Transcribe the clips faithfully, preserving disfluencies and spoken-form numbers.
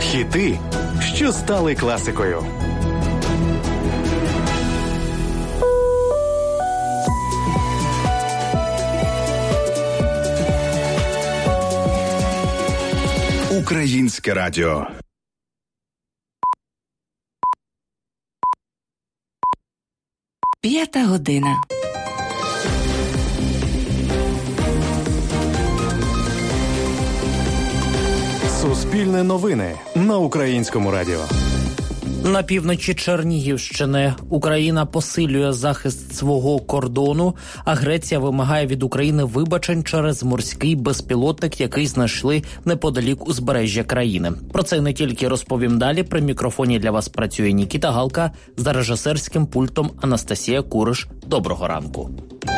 Хіти, що стали класикою. Українське радіо. П'ята година. Суспільне новини на Українському радіо. На півночі Чернігівщини Україна посилює захист свого кордону, а Греція вимагає від України вибачень через морський безпілотник, який знайшли неподалік узбережжя країни. Про це не тільки розповім далі. При мікрофоні для вас працює Нікіта Галка, за режисерським пультом Анастасія Куриш. Доброго ранку.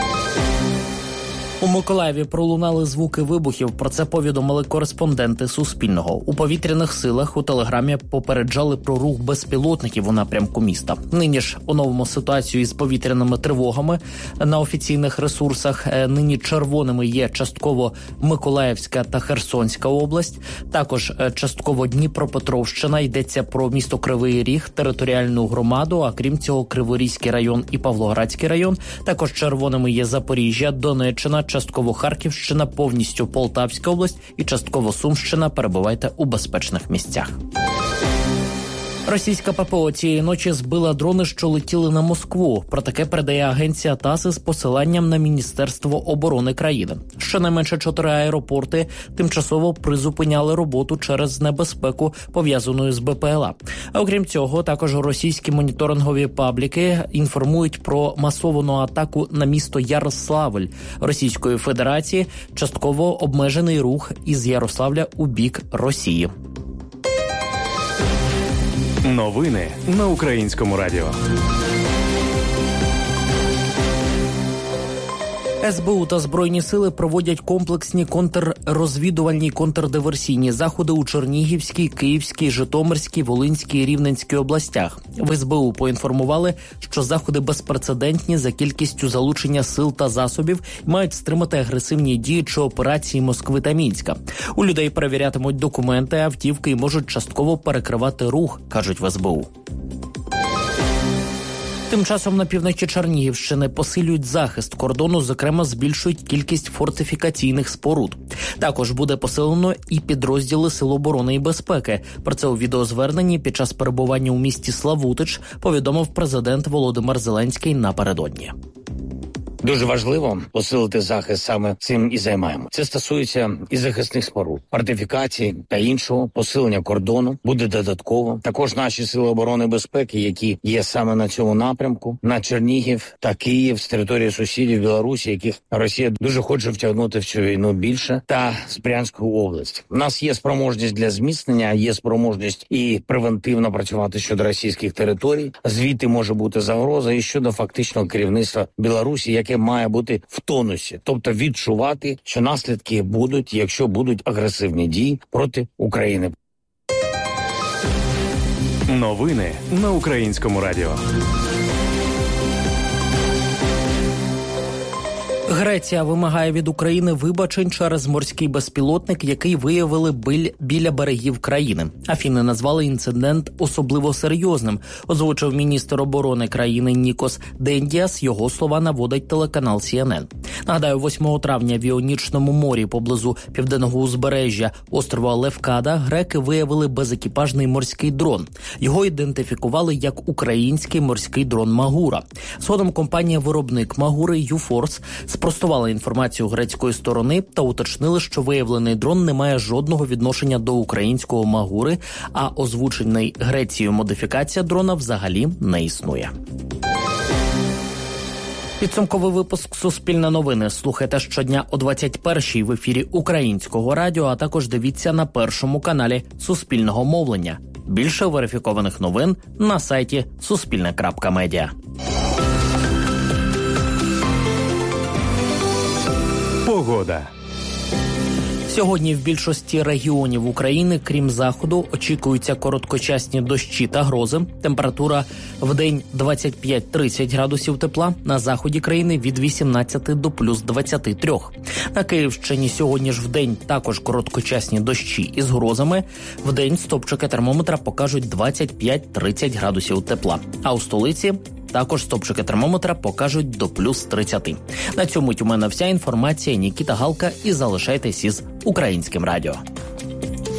У Миколаєві пролунали звуки вибухів. Про це повідомили кореспонденти Суспільного. У повітряних силах у Телеграмі попереджали про рух безпілотників у напрямку міста. Нині ж оновимо ситуацію із повітряними тривогами на офіційних ресурсах. Нині червоними є частково Миколаївська та Херсонська область. Також частково Дніпропетровщина. Йдеться про місто Кривий Ріг, територіальну громаду, а крім цього Криворізький район і Павлоградський район. Також червоними є Запоріжжя, Донеччина, частково Харківщина, повністю Полтавська область і частково Сумщина. Перебувайте у безпечних місцях. Російська ППО цієї ночі збила дрони, що летіли на Москву. Про таке передає агенція ТАСС із посиланням на Міністерство оборони країни. Щонайменше чотири аеропорти тимчасово призупиняли роботу через небезпеку, пов'язану з БПЛА. А окрім цього, також російські моніторингові пабліки інформують про масовану атаку на місто Ярославль Російської Федерації, частково обмежений рух із Ярославля у бік Росії. Новини на Українському радіо. ес бе у та Збройні сили проводять комплексні контррозвідувальні й контрдиверсійні заходи у Чернігівській, Київській, Житомирській, Волинській і Рівненській областях. В ес бе у поінформували, що заходи безпрецедентні за кількістю залучення сил та засобів мають стримати агресивні дії чи операції Москви та Мінська. У людей перевірятимуть документи, автівки і можуть частково перекривати рух, кажуть в ес бе у. Тим часом на півночі Чернігівщини посилюють захист кордону, зокрема збільшують кількість фортифікаційних споруд. Також буде посилено і підрозділи Сил оборони і безпеки. Про це у відеозверненні під час перебування у місті Славутич повідомив президент Володимир Зеленський напередодні. Дуже важливо посилити захист, саме цим і займаємо. Це стосується і захисних споруд, фортифікацій та іншого, посилення кордону буде додатково. Також наші сили оборони і безпеки, які є саме на цьому напрямку, на Чернігів та Київ, з території сусідів Білорусі, яких Росія дуже хоче втягнути в цю війну більше, та з Брянської області. У нас є спроможність для зміцнення, є спроможність і превентивно працювати щодо російських територій. Звідти може бути загроза і щодо фактичного керівництва Білорусі, яке має бути в тонусі, тобто відчувати, що наслідки будуть, якщо будуть агресивні дії проти України. Новини на Українському радіо. Греція вимагає від України вибачень через морський безпілотник, який виявили біля берегів країни. Афіни назвали інцидент особливо серйозним, озвучив міністр оборони країни Нікос Дендіас. Його слова наводить телеканал сі ен ен. Нагадаю, восьмого травня в Іонічному морі поблизу південного узбережжя острова Левкада греки виявили безекіпажний морський дрон. Його ідентифікували як український морський дрон «Магура». Згодом компанія-виробник «Магури» «Юфорс» спростувала інформацію грецької сторони та уточнили, що виявлений дрон не має жодного відношення до українського «Магури», а озвучений Грецією модифікація дрона взагалі не існує. Підсумковий випуск «Суспільне новини» слухайте щодня о двадцять першій в ефірі Українського радіо, а також дивіться на першому каналі Суспільного мовлення. Більше верифікованих новин на сайті суспільне крапка медіа. Погода. Сьогодні в більшості регіонів України, крім заходу, очікуються короткочасні дощі та грози. Температура в день двадцять п'ять - тридцять градусів тепла, на заході країни від вісімнадцяти до плюс двадцяти трьох. На Київщині сьогодні ж в день також короткочасні дощі із грозами. В день стопчики термометра покажуть двадцять п'ять - тридцять градусів тепла. А у столиці також стопчики термометра покажуть до плюс тридцяти. На цьому у мене вся інформація. Нікіта Галка, і залишайтесь із Українським радіо.